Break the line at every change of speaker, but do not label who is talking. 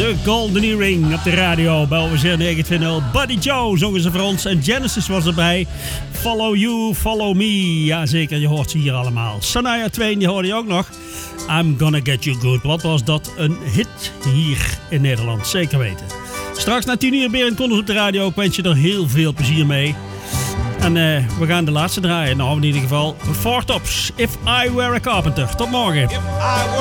De Golden Earring op de radio bij OWZ 920. Buddy Joe zongen ze voor ons en Genesis was erbij. Follow You, Follow Me. Jazeker, je hoort ze hier allemaal. Shania Twain, die hoorde je ook nog. I'm Gonna Get You Good. Wat was dat een hit hier in Nederland, zeker weten. Straks na 10 uur Berend Konders op de radio. Ik wens je er heel veel plezier mee. En we gaan de laatste draaien. Nou, in ieder geval Four Tops. If I Were a Carpenter. Tot morgen.